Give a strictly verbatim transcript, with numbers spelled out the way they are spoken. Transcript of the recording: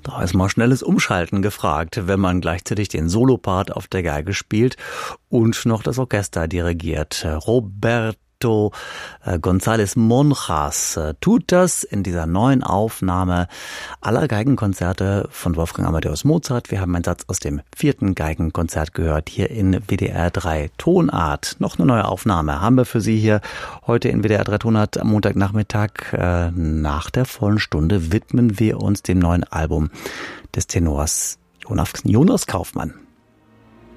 Da ist mal schnelles Umschalten gefragt, wenn man gleichzeitig den Solopart auf der Geige spielt und noch das Orchester dirigiert. Roberto González Monjas tut das in dieser neuen Aufnahme aller Geigenkonzerte von Wolfgang Amadeus Mozart. Wir haben einen Satz aus dem vierten Geigenkonzert gehört, hier in W D R drei Tonart. Noch eine neue Aufnahme haben wir für Sie hier heute in W D R drei Tonart am Montagnachmittag. Äh, nach der vollen Stunde widmen wir uns dem neuen Album des Tenors Jonas, Jonas Kaufmann.